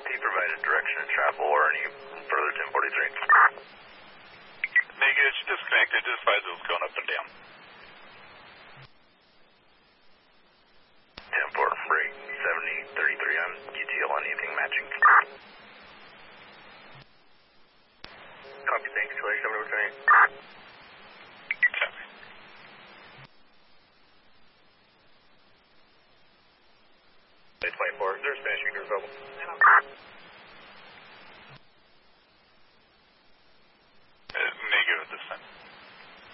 He provided direction of travel or any further 1043. Negative, disconnected, just advise it was going up and down. 10-4, break 7033 on UTL, anything matching. Copy, thanks, 2728. Copy. Day 24, is there a Spanish speaker available?